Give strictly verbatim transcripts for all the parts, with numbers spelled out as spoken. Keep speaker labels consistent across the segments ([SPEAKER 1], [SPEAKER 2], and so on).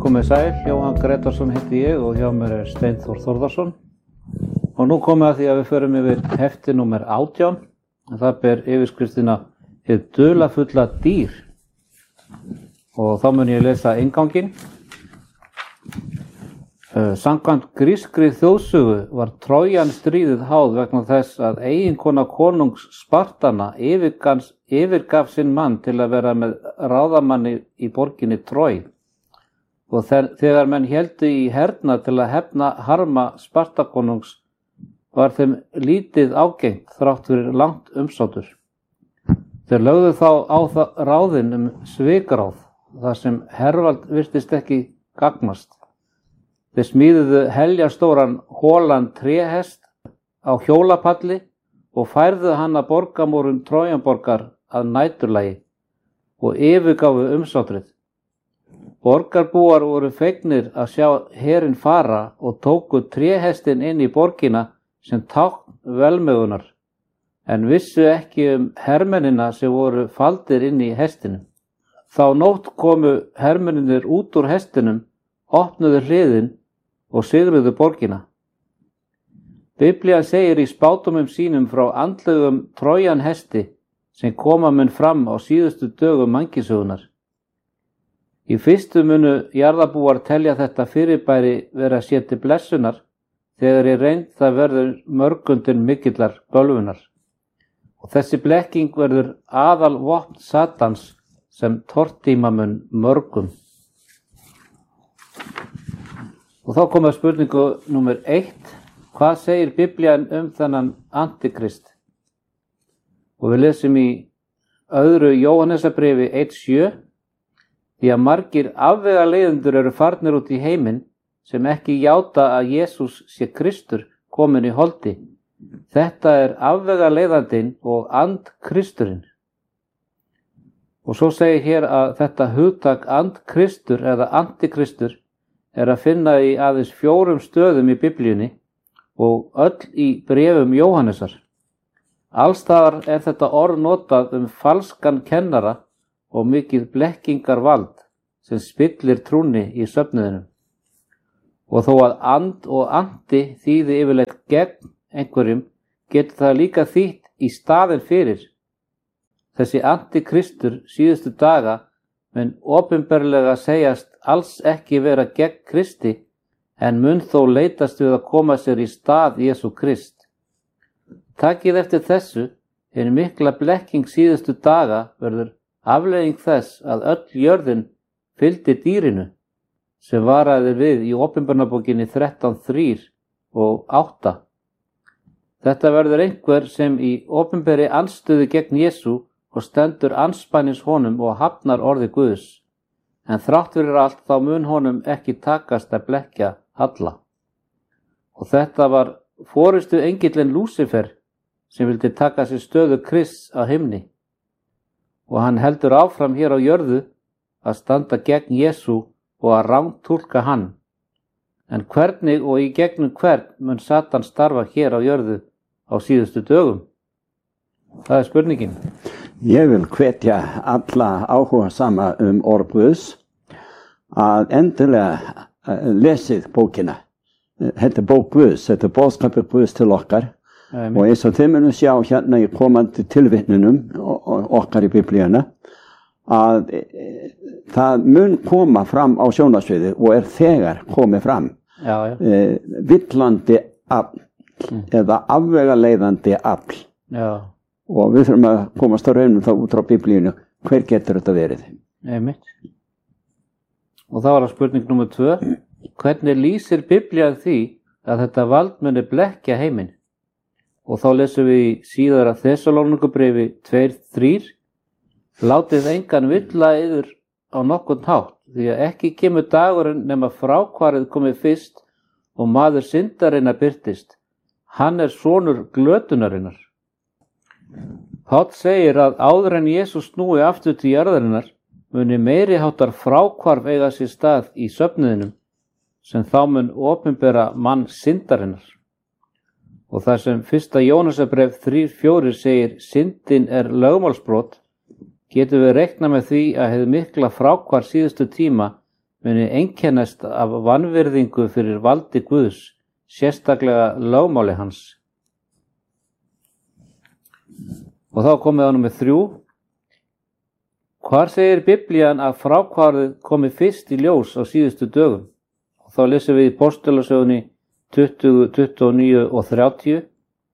[SPEAKER 1] komið sæl, Jóhann Gretarsson heiti ég og hjá mér er Steinþór Þórðarsson. Og nú komið að því að við förum yfir hefti númer átján, en það ber yfirskriftina Hið dularfulla dýr. Og þá mun ég lesa innganginn. Uh, Samkvæmt grískri þjóðsögu var Trójan stríðið háð vegna þess að eiginkona konungs Spartana yfirgans, yfirgaf sinn mann til að vera með ráðamanni í borginni Trój. Og þegar menn héldu í herna til að hefna harma Spartakonungs var þeim lítið ágengt þrátt fyrir langt umsátur. Þeir lögðu þá á það ráðin um svikráð, þar sem hervald virtist ekki gagnast. Þeir smíðuðu heljarstóran holan tréhest á hjólapalli og færðu hann að borgamúrum Trójanborgar að næturlagi og yfirgáfu umsátrið. Borgarbúar voru fegnir að sjá herinn fara og tóku tréhestinn inn í borgina sem tákn velmegunar, en vissu ekki um hermennina sem voru faldir inn í hestinum. Þá nótt komu hermennir út úr hestinum, opnuðu hliðin og sigruðu borgina. Biblían segir í spádómum sínum frá andlegum Trójan hesti sem koma mun fram á síðustu dögum mannkynssögunnar. Í fyrstu munu jarðarbúar telja þetta fyrirbæri vera sér til blessunar, þegar í reynd það verður mörgundin mikillar bölvunar. Og þessi blekking verður aðal vopn Satans sem tortíma mun mörgum. Og þá komum við spurningu númer eitt. Hvað segir Biblían um þennan antikrist? Og við lesum í öðru Jóhannesarbréfi eitt sjö. Því að margir afvegaleiðendur eru farnir út í heiminn sem ekki játa að Jesús sé Kristur kominn í holdi. Þetta er afvegaleiðandinn og andkristurinn. Og svo segir hér að þetta hugtak andkristur eða antikristur er að finna í aðeins fjórum stöðum í Biblíunni og öll í bréfum Jóhannesar. Allstaðar er þetta orð notað um falskan kennara og mikið blekkingarvald sem spillir trúnni í söfnuðinum. Og þó að and og andi þýði yfirleitt gegn einhverjum, getur það líka þýtt í staðinn fyrir. Þessi antikristur síðustu daga mun opinberlega segjast alls ekki vera gegn Kristi, en mun þó leitast við að koma sér í stað Jesú Krist. Takið eftir þessu, en mikla blekking síðustu daga verður afleiðing þess að öll jörðin fylgdi dýrinu, sem varaði við í opinberunarbókinni þrettán þrjú og átta. Þetta verður einhver sem í opinberi andstöðu gegn Jesú og stendur andspænis honum og hafnar orði Guðs, en þrátt fyrir allt þá mun honum ekki takast að blekkja alla. Og þetta var forystu engillinn Lúsifer sem vildi taka sér stöðu Krists á himni. Og hann heldur áfram hér á jörðu að standa gegn Jesú og að rangtúlka hann. En hvernig og í gegnum hvern mun Satan starfa hér á jörðu á síðustu dögum? Það er spurningin.
[SPEAKER 2] Ég vil hvetja alla áhuga sama um orð Guðs að endilega lesið bókina. Þetta er bók Guðs, þetta er boðskapur Guðs til okkar. Amen. Og eins og þið munum sjá hérna í komandi tilvitnunum okkar í Biblíuna að það mun koma fram á sjónarsviði og er þegar komið fram
[SPEAKER 1] já, já.
[SPEAKER 2] E, villandi afl mm. eða afvegaleiðandi afl
[SPEAKER 1] já.
[SPEAKER 2] Og við þurfum að komast á raunum þá út á Biblíunu, hver getur þetta verið?
[SPEAKER 1] Einmitt. Og þá var það spurning númer tvö. Hvernig lýsir Biblían því að þetta vald muni blekkja heiminn? Og þá lesum við í síðara Þessalóníkubréfi tvö þrjú. Látið engan villa yður á nokkurn hátt, því að ekki kemur dagurinn nema fráhvarið komið fyrst og maður syndarinnar birtist. Hann er sonur glötunarinnar. Páll segir að áður en Jesús snúi aftur til jarðarinnar muni meiri háttar fráhvarf eiga sér stað í söfnuðinum, sem þá mun opinbera mann syndarinnar. Og þar sem fyrsta Jóhannesarbréf þrjú fjögur segir syndin er lögmálsbrot, getum við reikna með því að hið mikla fráhvarf síðustu tíma muni einkennast af vanvirðingu fyrir valdi Guðs, sérstaklega lögmáli hans. Og þá komið á númer þrjú. Hvar segir Biblían að fráhvarfið komi fyrst í ljós á síðustu dögum? Og þá lesum við í Postulasögunni tuttugu, tuttugu og níu og þrjátíu.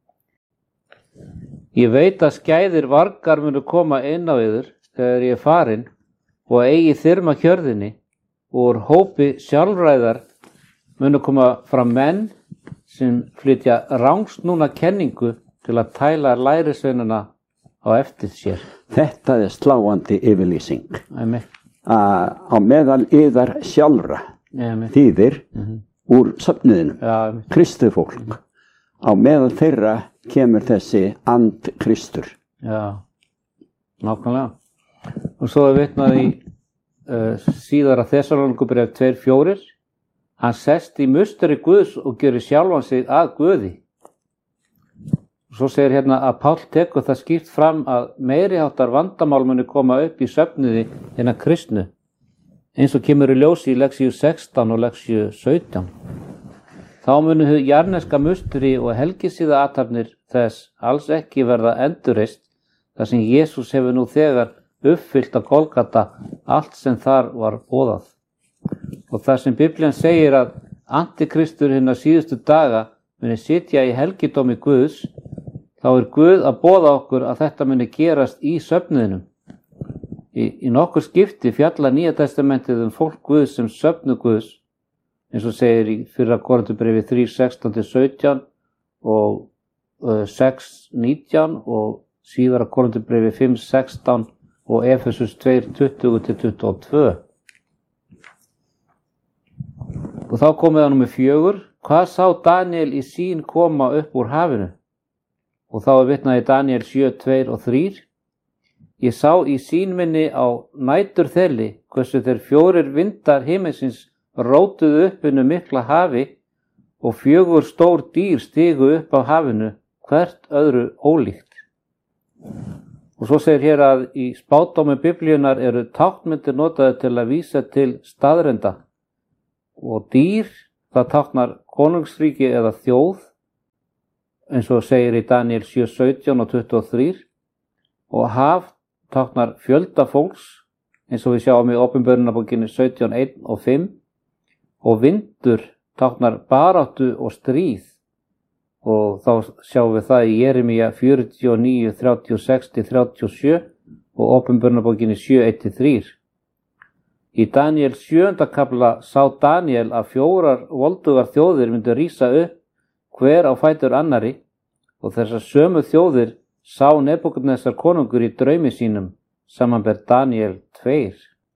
[SPEAKER 1] Ég veit að skæðir vargar munu koma inn á yður þegar ég er farin og eigi þyrma hjörðinni, og úr hópi sjálfræðar munu koma fram menn sem flytja rangsnúna kenningu til að tæla lærisveinana á eftir sér.
[SPEAKER 2] Þetta er sláandi yfirlýsing.
[SPEAKER 1] Amen.
[SPEAKER 2] Að á meðal yðar sjálfra
[SPEAKER 1] Amen.
[SPEAKER 2] þýðir
[SPEAKER 1] Mhm.
[SPEAKER 2] úr söfnuðinum,
[SPEAKER 1] Já, amen.
[SPEAKER 2] Kristi fólk. Á meðal þeirra kemur þessi and Kristur.
[SPEAKER 1] Já, nákvæmlega. Og svo er vitnað í uh, síðara Þessalónikubréf tvö fjögur. Hann sest í musteri Guðs og gerir sjálfan sig að Guði. Svo segir hérna að Páll tekur það skýrt fram að meiriháttar vandamál muni koma upp í söfnuði hérna kristnu, eins og kemur í ljósi í leksíu sextán og leksíu sautján. Þá munu hið jarneska musteri og helgisíða athafnir þess alls ekki verða endurreist, þar sem Jesús hefur nú þegar uppfyllt á Golgata allt sem þar var boðað. Og þar sem Biblían segir að antikristur hinna síðustu daga muni sitja í helgidómi Guðs, þá er Guð að boða okkur að þetta muni gerast í söfnuðinum. Í, í nokkur skipti fjalla Nýja testamentið um fólk Guðs sem söfnu Guðs, eins og segir í fyrra Korinthubréfi þrjú, sextán til sautján og uh, sex, nítján og síðara Korinthubréfi fimm, sextán og Efesus tvö, tuttugu til tuttugu og tvö. Og þá komið á númer fjögur. Hvað sá Daniel í sýn koma upp úr hafinu? Og þá er vitnað í Daniel sjö, tvö og þrjú. Ég sá í sýn minni á næturþeli hversu þeir fjórir vindar himinsins rótuðu upp innu mikla hafi og fjögur stór dýr stigu upp á hafinu, hvert öðru ólíkt. Og svo segir hér að í spádómi Biblíunar eru táknmyndir notaði til að vísa til staðrenda. Og dýr, það táknar konungsríki eða þjóð, eins og segir í Daniel sjö, sautján og tuttugu og þrjú. Og haf táknar fjölda fólks, eins og við sjáum í Opinberunarbókinni sautján, eitt og fimm. Og vindur táknar baráttu og stríð. Og þá sjáum við það í Jeremía fjörutíu og níu, þrjátíu og sex til þrjátíu og sjö og Opinberunarbókinni sjö, eitt til þrjú. Í Daniel sjöunda kafla sá Daniel að fjórar voldugar þjóðir myndu rísa upp hver á fætur annari, og þessar sömu þjóðir sá Nebúkadnesar konungur í draumi sínum, samanber Daniel tvö.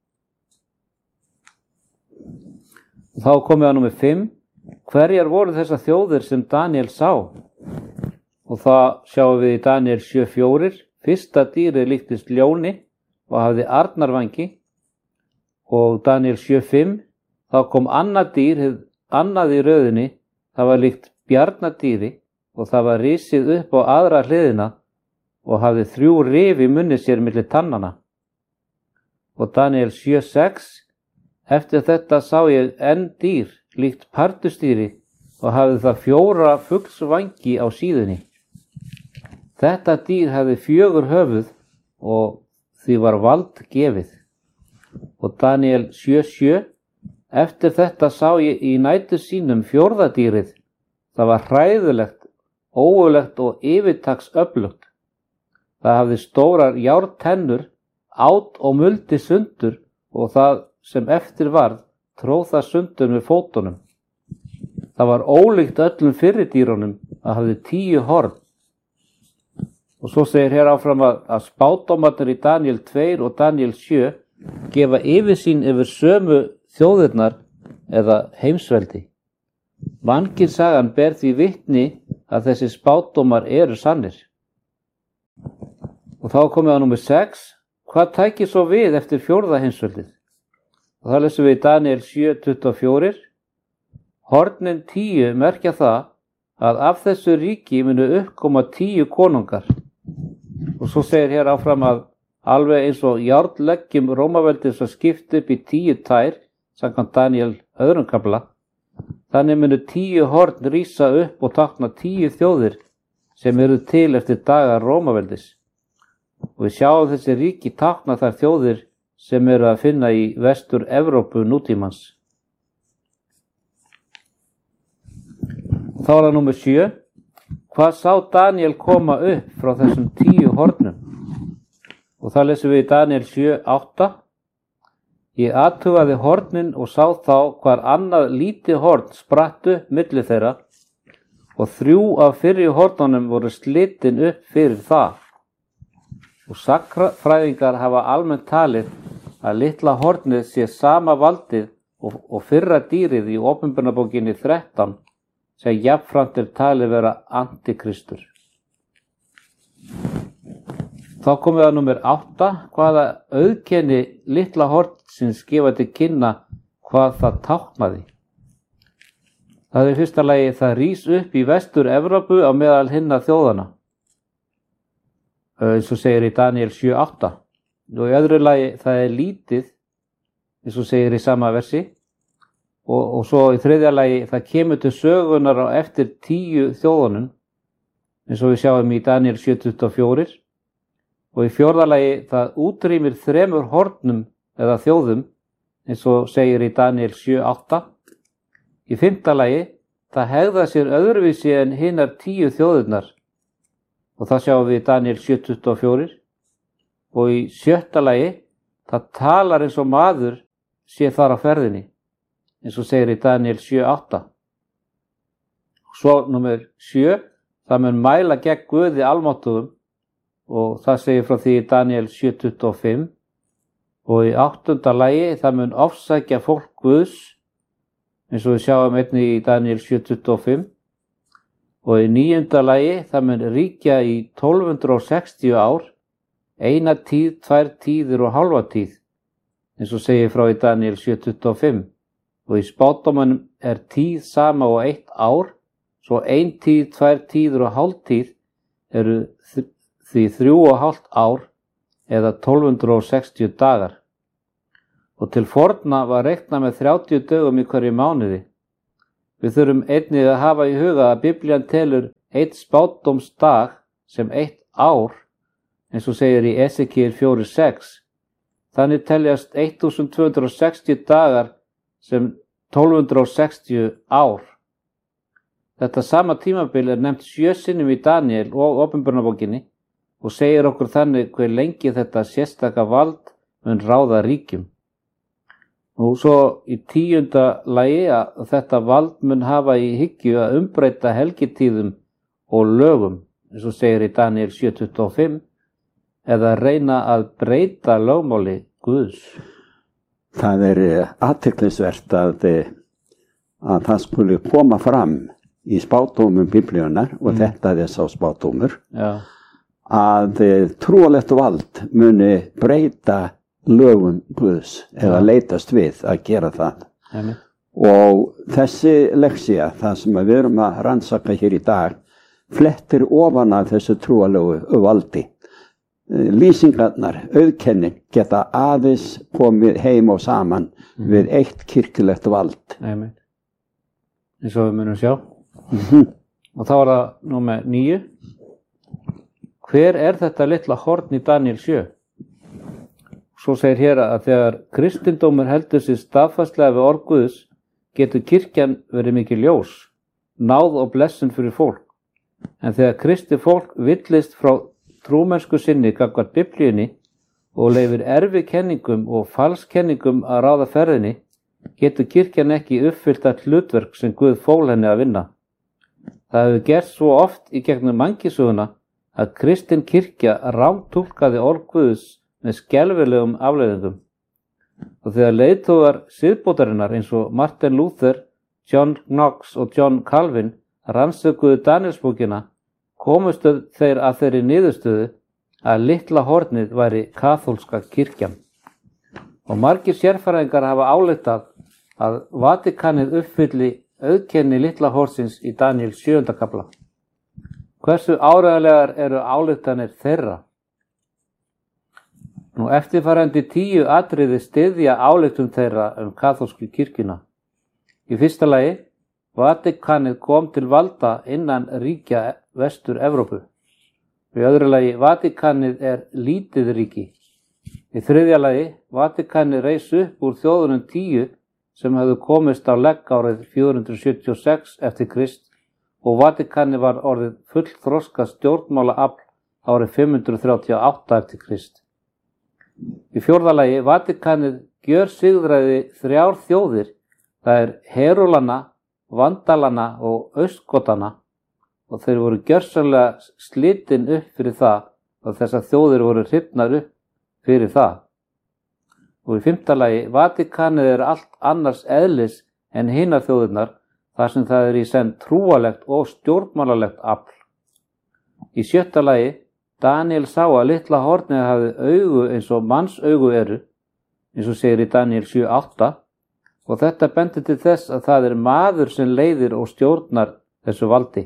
[SPEAKER 1] Þá komið á númer fimm. Hverjar voru þessar þjóðir sem Daniel sá? Og það sjáum við í Daniel sjö, fjögur. Fyrsta dýrið líktist ljóni og hafði arnarvangi. Og Daniel sjö, fimm. Þá kom annað dýr, hið annað í röðinni. Það var líkt bjarnadýri og það var risið upp á aðra hliðina og hafði þrjú rif í munni sér milli tannana. Og Daniel sjö, sex. Eftir þetta sá ég enn dýr, líkt pardustýri, og hafði það fjóra fuglsvangi á síðunni. Þetta dýr hafði fjögur höfuð og því var vald gefið. Og Daniel sjö, sjö. Eftir þetta sá ég í nætur sínum fjórða dýrið. Það var hræðilegt, ógulegt og yfirtaksöflugt. Það hafði stórar járntennur, át og muldi sundur, og það sem eftir varð tróð það sundur með fótunum. Það var ólíkt öllum fyrri dýrunum að hafði tíu horn. Og svo segir hér áfram að, að spádómarnir í Daniel tvö og Daniel sjö gefa yfirsýn yfir sömu þjóðirnar eða heimsveldi. Mannkynssagan ber því vitni að þessi spádómar eru sannir. Og þá komið á númer sex. Hvað tækir svo við eftir fjórða heimsveldið? Og það lesum við í Daniel sjö, tuttugu og fjögur. Hornin tíu merkja það að af þessu ríki munu uppkoma tíu konungar. Og svo segir hér áfram að alveg eins og járnleggjum Rómaveldis að skipta upp í tíu tær samkvæmt Daníel öðrum kafla, þannig munu tíu horn rísa upp og tákna tíu þjóðir sem eru til eftir daga Rómaveldis. Og við sjáum þessi ríki tákna þær þjóðir sem eru að finna í vestur Evrópu nútímans. Þá er það númer sjö. Hvað sá Daníel koma upp frá þessum tíu hornum? Og það lesum við í Daníel sjö átta. Ég athugaði hornin og sá þá hvar annað lítið horn spratt upp milli þeirra og þrjú af fyrri hornunum voru slitin upp fyrir það. Og sagnfræðingar hafa almennt talið að litla hornið sé sama valdið og, og fyrra dýrið í Opinberunarbókinni þrettán sem jafnframt er talið vera antikristur. Þá komum við að númer átta, hvaða auðkenni litla hornsins gefa til kynna hvað það táknaði. Það er í fyrsta lagi það rís upp í vestur Evrópu á meðal hinna þjóðana, eins og segir í Daníel sjö átta. Og í öðru lagi það er lítið, eins og segir í sama versi. Og, og svo í þriðja lagi það kemur til sögunar á eftir tíu þjóðunum, eins og við sjáum í Daníel sjö tuttugu og fjögur. Og í fjórða lagi það útrýmir þremur hornum eða þjóðum, eins og segir í Daníel sjö átta. Í fimmta lagi það hegða sér öðruvísi en hinar tíu þjóðurnar, og það sjáum við í Daníel sjö tuttugu og fjögur. Og í sjötta lagi það talar eins og maður sé þar á ferðinni, eins og segir í Daníel sjö átta. Svo númer sjö, það mun mæla gegn Guði almáttugum, og það segir frá því í Daníel sjö tuttugu og fimm. Og í áttunda lagi það mun ofsækja fólk Guðs, eins og við sjáum einnig í Daníel sjö tuttugu og fimm. Og í níunda lagi það mun ríkja í tólf hundruð sextíu ár, eina tíð, tvær tíðir og hálfa tíð, eins og segir frá í Daníel sjö tuttugu og fimm. Og í spádómanum er tíð sama og eitt ár, svo ein tíð, tvær tíður og hálf tíð eru því þrjú og hálft ár eða tólf hundruð sextíu dagar. Og til forna var reiknað með þrjátíu dögum í hverju mánuði. Við þurfum einnig að hafa í huga að Biblían telur eitt spádómsdag sem eitt ár, eins og segir í Esekiel fjögur sex. Þannig teljast þúsund tvö hundruð sextíu dagar sem tólf hundruð sextíu ár. Þetta sama tímabil er nefnt sjö sinnum í Daníel og Opinberunarbókinni og segir okkur þannig hver lengi þetta sérstaka vald mun ráða ríkjum. Og svo í tíunda lagi að þetta vald mun hafa í hyggju að umbreyta helgitíðum og lögum, eins og segir í Daníel sjö tuttugu og fimm, eða reyna að breyta lögmáli Guðs.
[SPEAKER 2] Það er athyglisvert að, að það skuli koma fram í spádómum Biblíunnar, og mm. þetta er sá spádómur,
[SPEAKER 1] Já.
[SPEAKER 2] að trúarlegt vald muni breyta lögum Guðs eða
[SPEAKER 1] Já.
[SPEAKER 2] leitast við að gera það.
[SPEAKER 1] Amen.
[SPEAKER 2] Og þessi leksía, það sem við erum að rannsaka hér í dag, flettir ofan af þessu trúarlegu valdi. Lýsingarnar, auðkennin geta aðeins komið heim og saman mm. við eitt kirkjulegt vald.
[SPEAKER 1] Amen. Eins og við munum sjá.
[SPEAKER 2] Mm-hmm.
[SPEAKER 1] Og þá er það númer níu. Hver er þetta litla horn í Daníel sjö? Svo segir hér að þegar kristindómur heldur sér staðfastlega við orð Guðs, getur kirkjan verið mikið ljós, náð og blessun fyrir fólk. En þegar kristi fólk villist frá trúmennsku sinni gagnvart Biblíunni og leyfir erfikenningum og falskenningum að ráða ferðinni, getur kirkjan ekki uppfyllt allt hlutverk sem Guð fól henni að vinna. Það hefur gert svo oft í gegnum mannkynssöguna að kristin kirkja rámtúlkaði orð Guðs með skelfilegum afleiðingum. Og þegar leiðtogar siðbótarinnar eins og Martin Luther, John Knox og John Calvin rannsökuðu Daníelsbókina, komust þeir að þeirri niðurstöðu að litla hornið væri kaþólska kirkjan. Og margir sérfræðingar hafa ályktað að Vatíkanið uppfylli auðkenni litla hornsins í Daníel sjöunda kafla. Hversu áreiðanlegar eru ályktanir þeirra? Nú eftirfarandi tíu atriði styðja ályktun þeirra um kaþólsku kirkjuna. Í fyrsta lagi, Vatíkanið kom til valda innan ríkja Vestur-Evrópu. Í öðru lagi, Vatíkanið er lítið ríki. Í þriðja lagi, Vatíkanið reis upp úr þjóðunum tíu sem hefðu komist á legg árið fjögur hundruð sjötíu og sex eftir Krist og Vatíkanið var orðið fullþroska stjórnmálaafl árið fimm hundruð þrjátíu og átta eftir Krist. Í fjórða lagi, Vatíkanið gjörsigrar þrjár þjóðir, það er Herúlana, Vandalana og Austgotana, og þeir voru gjörsamlega slitin upp fyrir það og þessar þjóðir voru hrifnar upp fyrir það. Og í fimmta lagi, Vatíkanið er allt annars eðlis en hinar þjóðirnar þar sem það er í senn trúalegt og stjórnmálalegt afl. Í sjötta lagi, Daniel sá að litla hornið hafði augu eins og manns augu eru, eins og segir í Daniel sjö átta, og þetta bendir til þess að það er maður sem leiðir og stjórnar þessu valdi.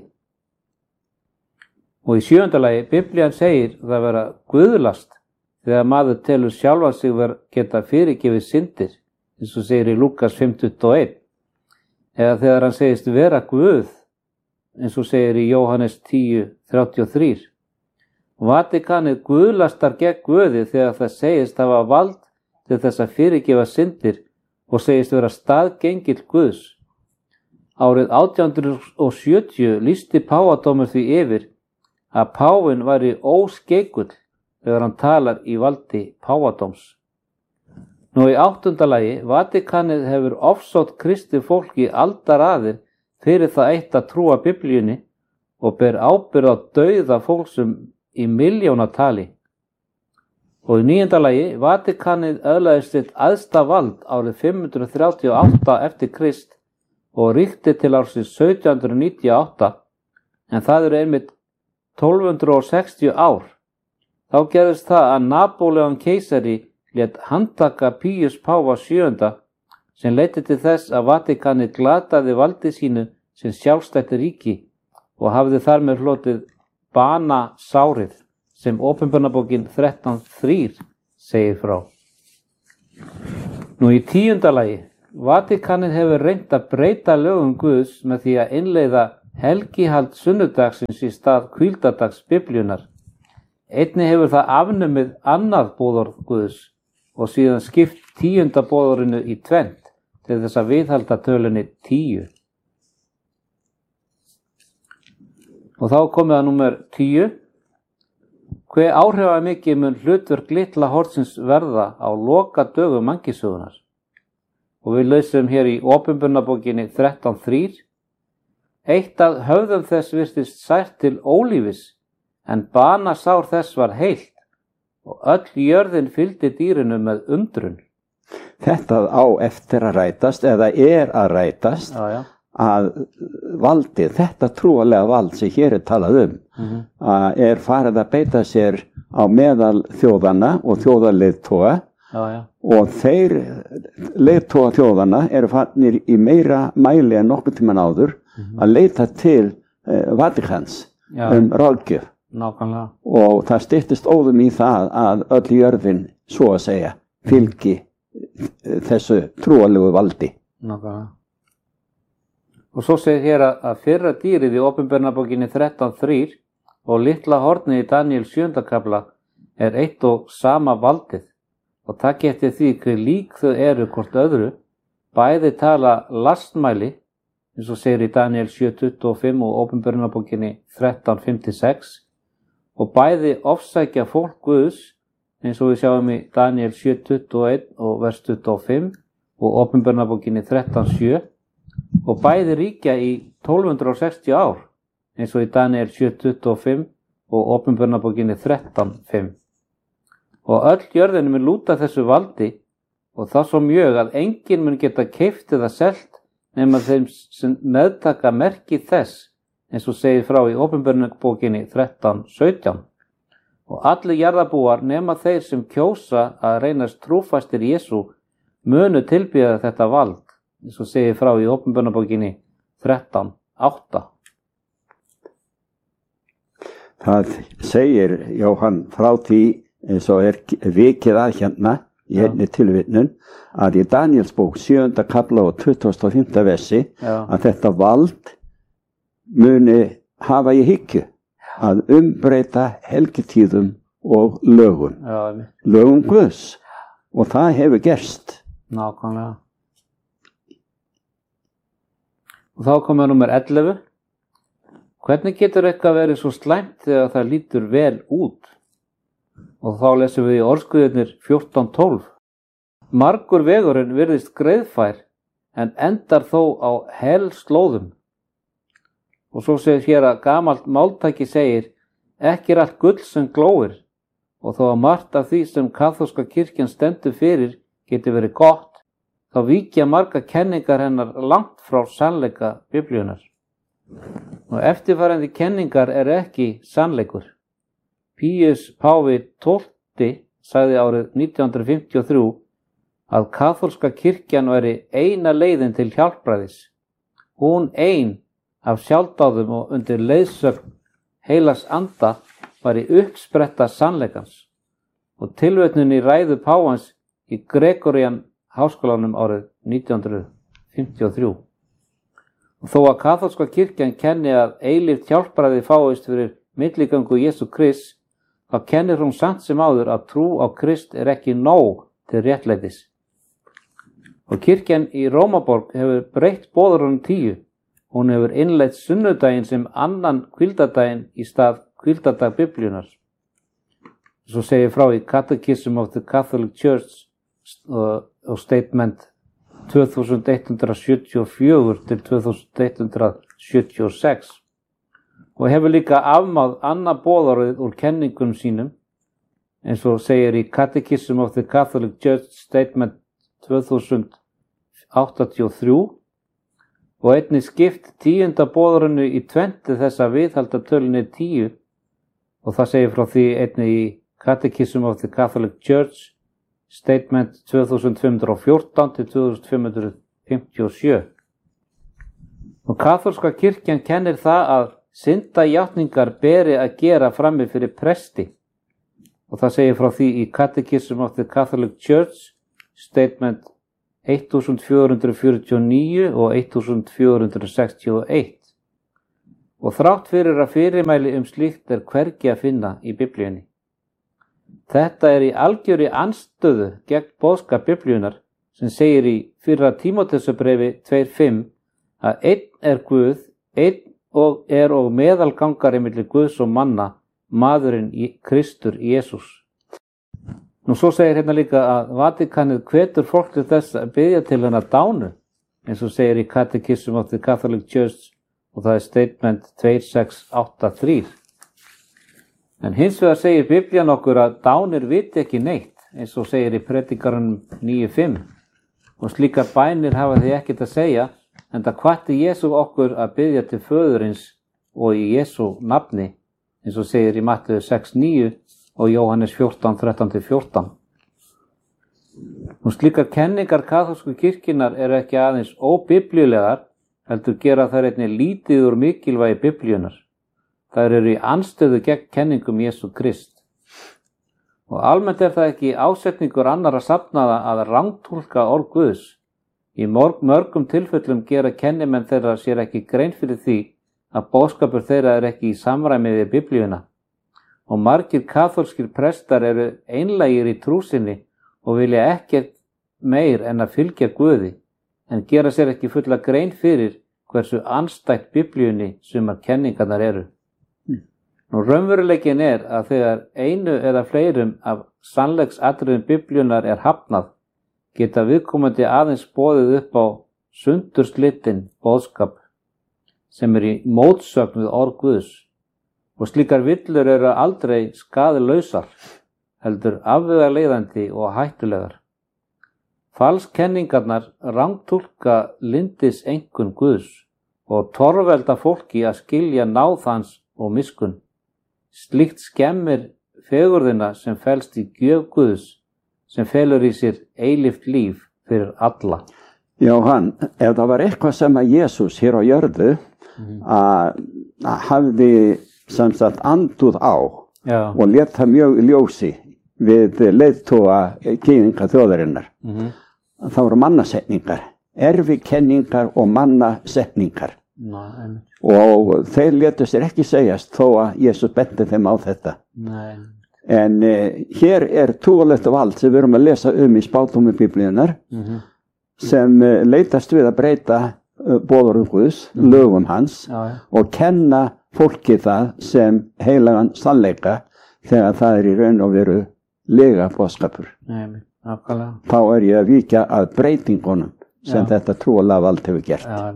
[SPEAKER 1] Og í sjöunda lagi, Biblían segir það vera guðlast þegar maður telur sjálfan sig ver geta fyrirgefið syndir, eins og segir í Lúkas fimm tuttugu og eitt, eða þegar hann segist vera Guð, eins og segir í Jóhannes tíu þrjátíu og þrjú. Vatíkanið guðlastar gegn Guði þegar það segist hafa vald til þess að fyrirgefa syndir og segist vera staðgengill Guðs. Árið átján hundruð sjötíu lýsti páfadómur því yfir að páfinn væri óskeikull þegar hann talar í valdi páfadóms. Nú í áttunda lagi, Vatíkanið hefur ofsótt kristið fólk í aldaraðir fyrir það eitt að trúa Biblíunni og ber ábyrgð á dauða fólksum í milljónatali. Og í níunda lagi, Vatíkanið öðlaðist sitt æðsta vald árið fimm hundruð þrjátíu og átta eftir Krist og ríkti til ársins sautján hundruð níutíu og átta, en það eru einmitt tólf hundruð sextíu ár. Þá gerðist það að Napóleon keisari lét handtaka Píus páfa sjöunda sem leiddi til þess að Vatíkanið glataði valdi sínu sem sjálfstætt ríki og hafði þar með hlotið bana sárið sem Opinberunarbókin þrettán þrjú segir frá. Nú í tíunda lagi, Vatíkanið hefur reynt að breyta lögum Guðs með því að innleiða helgihald sunnudagsins í stað hvíldardags Biblíunnar. Einnig hefur það afnumið annað boðorð Guðs og síðan skipt tíunda boðorðinu í tvennt til þess að viðhalda tölunni tíu. Og þá komið að númer tíu. Hve áhrifamikið mun hlutverk litla hornsins verða á loka dögum mannkynssögunnar? Og við lesum hér í Opinberunarbókinni þrettán þrjú. Eitt af höfðum þess virtist sært til ólífis, en banasár þess var heilt, og öll jörðin fylgdi dýrinu með undrun.
[SPEAKER 2] Þetta á eftir að rætast, eða er að rætast,
[SPEAKER 1] Já, já.
[SPEAKER 2] að valdið, þetta trúalega vald sem hér er talað um,
[SPEAKER 1] Mhm.
[SPEAKER 2] að er farið að beita sér á meðal þjóðana og þjóðarleiðtoga
[SPEAKER 1] Já, já.
[SPEAKER 2] og þeir leiðtoga þjóðana eru farnir í meira mæli en nokkuð tíman áður að leita til eh, Vatíkans
[SPEAKER 1] Já.
[SPEAKER 2] um ráðgjöf
[SPEAKER 1] Nákvæmlega.
[SPEAKER 2] og það styttist óðum í það að öll jörðin, svo að segja, fylgi eh, þessu trúalegu valdi.
[SPEAKER 1] Nákvæmlega. Og svo segir hér að, að fyrra dýrið í Opinberunarbókinni þrettán þrjú og litla hornið í Daniel sjöunda kafla er eitt og sama valdið og takk eftir því hver lík þau eru hvort öðru, bæði tala lastmæli, eins og segir í Daniel sjö tuttugu og fimm og Opinberunarbókinni þrettán fimmtíu og sex og bæði ofsækja fólk Guðs, eins og við sjáum í Daniel sjö tuttugu og eitt og vers tuttugu og fimm og Opinberunarbókinni þrettán sjö og bæði ríkja í tólf hundruð sextíu ár, eins og í Daniel sjö tuttugu og fimm og Opinberunarbókinni þrettán fimm. Og öll jörðin mun lúta þessu valdi og það svo mjög að enginn mun geta keypt eða selt nema þeim sem meðtaka merki þess, eins og segir frá í Opinberunarbókinni þrettán sautján. Og allir jarðarbúar nema þeir sem kjósa að reynast trúfastir Jesú munu tilbýða þetta vald, eins og segir frá í Opinberunarbókinni þrettán átta.
[SPEAKER 2] Það segir Jóhann frá því eins og er vikið að hérna í einni tilvitnun, að í Daniels bók sjöunda kafla og tuttugasta og fimmta versi
[SPEAKER 1] Já.
[SPEAKER 2] að þetta vald muni hafa í hyggju að umbreyta helgitíðum og lögum,
[SPEAKER 1] Já,
[SPEAKER 2] lögum Guðs, og það hefur gerst.
[SPEAKER 1] nákvæmlega. Og þá komum við númer ellefu. Hvernig getur eitthvað verið svo slæmt þegar það lítur vel út? Og þá lesum við í Orðskuðirnir fjórtán tólf. Margur vegurinn virðist greiðfær, en endar þó á helslóðum. Og svo segir hér að gamalt máltæki segir, ekki er allt gull sem glóir, og þó að margt af því sem kaþólska kirkjan stendur fyrir geti verið gott, þá víkja marga kenningar hennar langt frá sannleika Biblíunnar. Og eftirfarandi kenningar er ekki sannleikur. Píus Páfi tólfti sagði árið nítján hundruð fimmtíu og þrjú að kaþólska kirkjan væri eina leiðin til hjálpræðis. Hún ein af sjálfdáðum og undir leiðsögn heilags anda væri uppspretta sannleikans. Og tilvitnun í ræðu páfans í Gregorian háskólanum árið nítján hundruð fimmtíu og þrjú. Og þó að kaþólska kirkjan kenni að eilíft hjálpræði fáist fyrir milligöngu Jesú Krists, þá kennir hún samt sem áður að trú á Krist er ekki nóg til réttlætis. Og kirkjan í Rómaborg hefur breytt boðorðunum tíu. Hún hefur innleitt sunnudaginn sem annan hvíldardaginn í stað hvíldardag Biblíunnar. Svo segir frá í Catechism of the Catholic Church og uh, statement tvö þúsund hundrað sjötíu og fjögur til tvö þúsund hundrað sjötíu og sex og hefur líka afmáð annað boðorðið úr kenningum sínum, eins og segir í Catechism of the Catholic Church statement tvö þúsund áttatíu og þrjú, og einnig skipt tíunda boðorðinu í tvennt þess að viðhalda tölunni tíu, og það segir frá því einnig í Catechism of the Catholic Church statement tvö þúsund fimm hundruð og fjórtán til tvö þúsund fimm hundruð fimmtíu og sjö. Og kaþólska kirkjan kennir það að syndajátningar beri að gera frammi fyrir presti, og það segir frá því í Catechism of the Catholic Church statement fjórtán hundruð fjörutíu og níu og fjórtán hundruð sextíu og eitt. Og þrátt fyrir að fyrirmæli um slíkt er hvergi að finna í Biblíunni. Þetta er í algjörri andstöðu gegn boðskap Biblíunnar sem segir í fyrra Tímóteusarbréfi tvö fimm að einn er Guð, einn og er og meðalgangari milli Guðs og manna, maðurinn Kristur Jesús. Nú svo segir hérna líka að Vatikanið hvetur fólk til þess að biðja til hennar dánu, eins og segir í Catechism of the Catholic Church og það er statement tvö sex átta þrjú. En hins vegar segir Biblían okkur að dánir viti ekki neitt, eins og segir í Predikaranum níu fimm, og slíkar bænir hafa því ekkert að segja, enda hvatti Jesú okkur að biðja til föðurins og í Jesú nafni, eins og segir í Matteus sex níu og Jóhannes fjórtán þrettán til fjórtán. Og slíkar kenningar kaþólsku kirkjunnar eru ekki aðeins óbiblíulegar, heldur gera þær einnig lítið úr mikilvægi Biblíunnar. Þær eru í andstöðu gegn kenningum Jesú Krist. Og almennt er það ekki ásetningur annarra safnaða að rangtúlka orð Guðs. Í mörg, mörgum tilfellum gera kennimenn þeirra sér ekki grein fyrir því að boðskapur þeirra er ekki í samræmi við Biblíuna. Og margir kaþólskir prestar eru einlægir í trú sinni og vilja ekkert meir en að fylgja Guði, en gera sér ekki fulla grein fyrir hversu andstætt Biblíunni sumar kenningarnar eru. Nú raunveruleikin er að þegar einu eða fleirum af sannleiksatriðum Biblíunnar er hafnað, geta viðkomandi aðeins boðið upp á sundurslitinn boðskap sem er í mótsögn við orð Guðs, og slíkar villur eru aldrei skaðlausar, heldur afvegaleiðandi og hættulegar. Falskenningarnar rangtúlka lyndis einkunn Guðs og torvelda fólki að skilja náð hans og miskunn. Slíkt skemmir fegurðina sem felst í gjöf Guðs, sem felur í sér eilíft líf fyrir alla.
[SPEAKER 2] Jóhann, ef það var eitthvað sem að Jesús hér á jörðu mm. að, að hafði sem sagt anduð á Já. og lét það mjög ljósi við leiðtoga gyðinga þjóðarinnar.
[SPEAKER 1] Mhm.
[SPEAKER 2] Það voru mannasetningar, erfikenningar og mannasetningar.
[SPEAKER 1] Ná, einmitt.
[SPEAKER 2] Og þeir létu sér ekki segjast þó að Jesús benti þeim á þetta.
[SPEAKER 1] Nei.
[SPEAKER 2] En uh, hér er trúarlegt vald sem við erum að lesa um í spádómi Biblíunnar
[SPEAKER 1] Mhm.
[SPEAKER 2] sem uh, leitast við að breyta uh, boðorðum Guðs, lögum hans
[SPEAKER 1] Já, já.
[SPEAKER 2] og kenna fólki það sem heilagan sannleika þegar það er í raun og veru lega boðskapur.
[SPEAKER 1] Nei, nákvæmlega.
[SPEAKER 2] Þá er ég að víkja að breytingunum sem
[SPEAKER 1] Já.
[SPEAKER 2] þetta trúarlega vald hefur gert.
[SPEAKER 1] Já,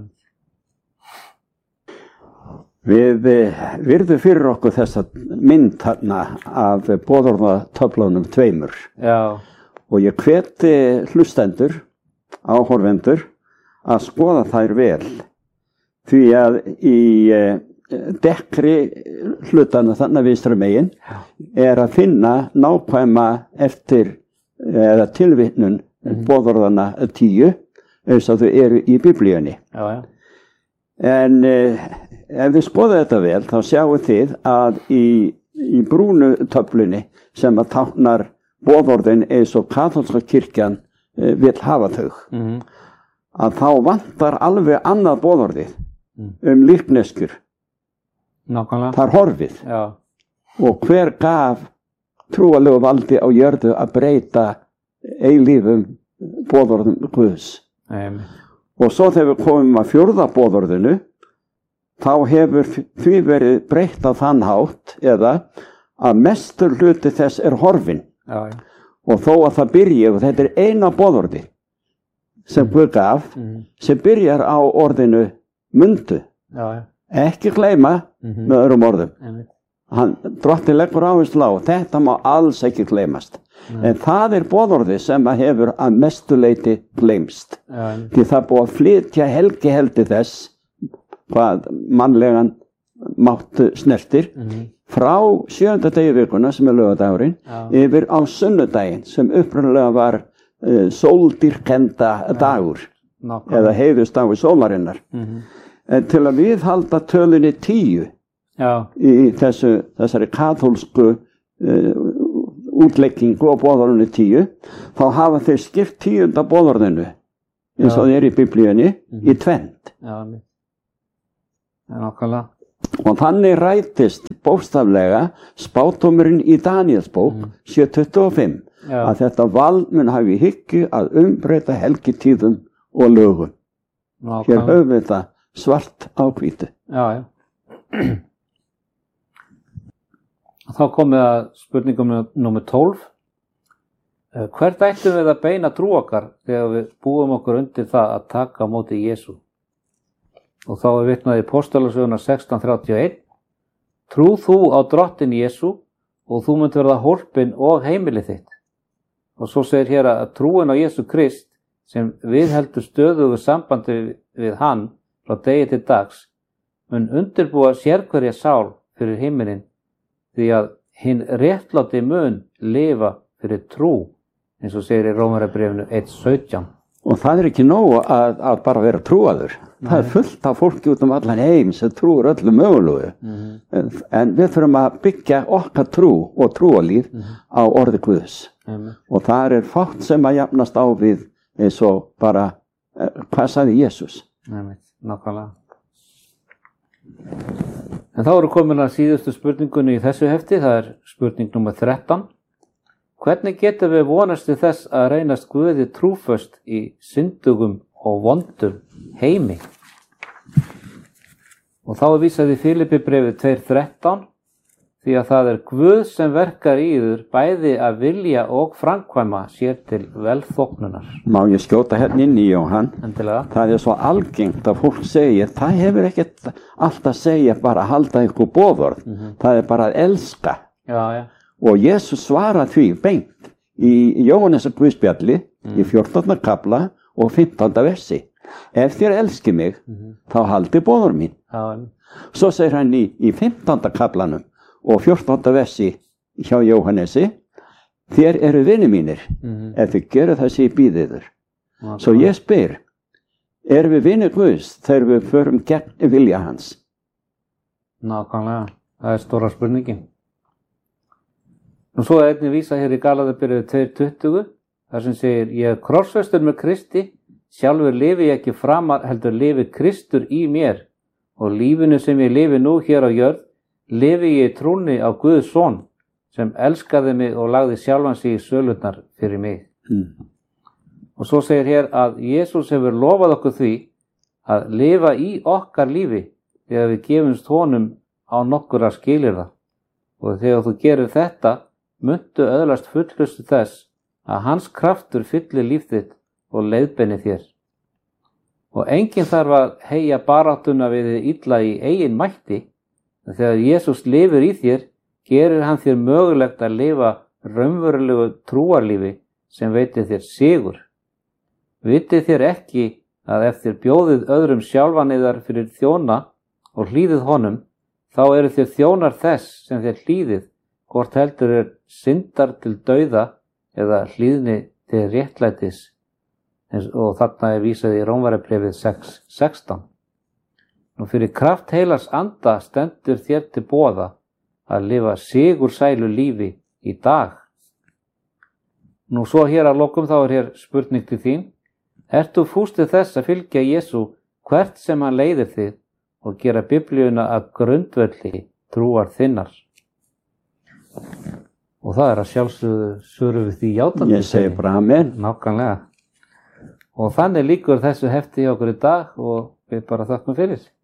[SPEAKER 2] Við eh, virðum fyrir okkur þessa mynd þarna af boðorðatöflunum tveimur
[SPEAKER 1] já,
[SPEAKER 2] og ég hveti hlustendur, áhorfendur að skoða þær vel því að í eh, dekkri hlutana þarna vinstra megin er að finna nákvæma eftir eða tilvitnun boðorðana tíu eins og þau eru í Biblíunni.
[SPEAKER 1] já, já.
[SPEAKER 2] En eh, ef þið skoða þetta vel þá sjáu þið að í, í brúnu töflunni sem að táknar boðorðin eins og katólska kirkjan eh, vill hafa þau,
[SPEAKER 1] Mhm.
[SPEAKER 2] að þá vantar alveg annað boðorðið
[SPEAKER 1] Mm.
[SPEAKER 2] um líkneskur.
[SPEAKER 1] Nákvæmlega.
[SPEAKER 2] Það er horfið.
[SPEAKER 1] Já,
[SPEAKER 2] Og hver gaf trúalegu valdi á jörðu að breyta eilífum boðorðum Guðs.
[SPEAKER 1] einmitt.
[SPEAKER 2] Og svo þegar við komum að fjórða boðorðinu, þá hefur því verið breytt á þann hátt eða að mestur hluti þess er horfin.
[SPEAKER 1] Já, já.
[SPEAKER 2] Og þó að það byrji, og þetta er eina boðorði sem Guð gaf,
[SPEAKER 1] Mhm.
[SPEAKER 2] sem byrjar á orðinu mundu.
[SPEAKER 1] Já, já.
[SPEAKER 2] Ekki gleyma
[SPEAKER 1] Mhm.
[SPEAKER 2] með öðrum orðum.
[SPEAKER 1] Einmitt.
[SPEAKER 2] Hann drottinn leggur áherslu á, þetta má alls ekki gleymast. En það er boðorði sem að hefur að mestu leyti gleymst.
[SPEAKER 1] Já, einmitt.
[SPEAKER 2] Því það er búið að flytja helgiheldi þess, hvað mannlegan máttu snertir,
[SPEAKER 1] Mhm.
[SPEAKER 2] frá sjöunda degi vikuna sem er laugardagurinn,
[SPEAKER 1] Já.
[SPEAKER 2] yfir á sunnudaginn sem upprunalega var uh, sóldýrkenda dagur
[SPEAKER 1] Nákvæmlega.
[SPEAKER 2] eða heiðustagur sólarinnar.
[SPEAKER 1] Mhm.
[SPEAKER 2] En til að viðhalda tölunni tíu
[SPEAKER 1] Já,
[SPEAKER 2] í þessu, þessari kaþólsku uh, útleggingu og boðorðinu tíu, þá hafa þeir skipt tíunda boðorðinu eins og
[SPEAKER 1] Já.
[SPEAKER 2] það er í Biblíunni í tvennt.
[SPEAKER 1] já, einmitt. Já, nákvæmlega.
[SPEAKER 2] Og þannig rætist bókstaflega spádómurinn í Daníelsbók sjö tuttugu og fimm
[SPEAKER 1] Já.
[SPEAKER 2] að þetta vald mun hafi í hyggju að umbreyta helgitíðum og lögum. Hér
[SPEAKER 1] Nákvæmlega.
[SPEAKER 2] höfum við þetta svart á hvítu.
[SPEAKER 1] Já, já. Þá komum við að spurningum númer tólf. Eh, Hvert ættum við að beina trú okkar þegar við búum okkur undir það að taka á móti Jesú? Og þá er vitnað í Póstalagsöguna sextán þrjátíu og eitt. Trú þú á drottin Jesú og þú munt verða hólpin og heimilið þitt. Og svo segir hér að trúin á Jesú Krist sem viðheldur stöðugu sambandi við hann frá degi til dags mun undirbúa sérhverja sál fyrir himinin því að hinn réttláti mun lifa fyrir trú eins og segir í Rómarbréfinu eitt sautján.
[SPEAKER 2] Og það er ekki nóg að, að bara vera trúaður. Það er fullt af fólki út um allan heim sem trúur öllu mögulegu.
[SPEAKER 1] Mhm.
[SPEAKER 2] En, en við þurfum að byggja okkar trú og trúalíf á orði Guðs.
[SPEAKER 1] Einmitt.
[SPEAKER 2] Og það er fátt sem að jafnast á við eins og bara, eh, hvað sagði Jesús?
[SPEAKER 1] Einmitt, nákvæmlega. En þá eru komin að síðustu spurningunni í þessu hefti, það er spurning númer þrettán. Hvernig getum við vonast til þess að reynast Guði trúföst í syndugum og vondum heimi? Og þá er vísað í Filippibréfið tvö þrettán, því að það er Guð sem verkar í yður bæði að vilja og framkvæma sér til velþóknunar.
[SPEAKER 2] Má ég skjóta hérna inn í Jóhann?
[SPEAKER 1] Endilega. Það
[SPEAKER 2] Það er svo algengt að fólk segir, það hefur ekkert allt að segja bara að halda ykkur boðorð. Það er bara að elska.
[SPEAKER 1] Já, já.
[SPEAKER 2] Og Jesús svarar því beint í Jóhannesar Guðspjalli í fjórtánda kafla og fimmtánda versi. Ef þér elski mig, þá haldi boðorð mín.
[SPEAKER 1] Já,
[SPEAKER 2] Svo segir hann í, í fimmtánda kaflanum og fjórtánda versi hjá Jóhannesi, þér eru vinir mínir
[SPEAKER 1] Mhm.
[SPEAKER 2] ef þið gerir það sem ég býð yður. Svo ég spyr, erum við vinir Guðs þegar við förum gegn vilja hans?
[SPEAKER 1] nákvæmlega. Það er stóra spurningin. Nú svo er einnig vísa hér í Galatíabréfi tvö tuttugu, þar sem segir, ég er krossfestur með Kristi, sjálfur lifi ég ekki framar, heldur lifi Kristur í mér, og lífinu sem ég lifi nú hér á jörð, lifi ég í trúnni á Guðs son, sem elskaði mig og lagði sjálfan sig í sölurnar fyrir mig.
[SPEAKER 2] Mm.
[SPEAKER 1] Og svo segir hér að Jesús hefur lofað okkur því að lifa í okkar lífi þegar við gefumst honum á nokkura skilyrða. Og þegar þú gerir þetta, muntu öðlast fullnustu þess að hans kraftur fyllir líf þitt og leiðbeini þér. Og enginn þarf að heyja baráttuna við þið illa í eigin mætti, en þegar Jesús lifir í þér, gerir hann þér mögulegt að lifa raunverulegu trúarlífi sem veitir þér sigur. Vitið þér ekki að ef þér bjóðið öðrum sjálfan yðar fyrir þjóna og hlýðið honum, þá eru þér þjónar þess sem þér hlýðið, hvort heldur er syndar til dauða eða hlýðni til réttlætis. Og þarna er vísað í Rómverjabréfið sex sextán. Nú fyrir kraft heilars anda stendur þér til boða að lifa sigursælu lífi í dag. Nú svo hér að lokum þá er hér spurning til þín. Ert þú fús til þess að fylgja Jesú hvert sem hann leiðir þig og gera Biblíuna að grundvelli trúar þinnar? Og það er að sjálfsögðu svörum við því játandi.
[SPEAKER 2] Ég segi bara amen.
[SPEAKER 1] Nákvæmlega. Og þannig lýkur þessu hefti hjá okkur í dag og við bara þökkum fyrir.